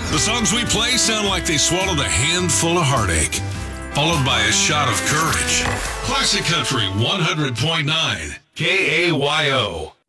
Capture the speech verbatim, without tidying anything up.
The songs we play sound like they swallowed a handful of heartache, followed by a shot of courage. Classic Country one hundred point nine K A Y O.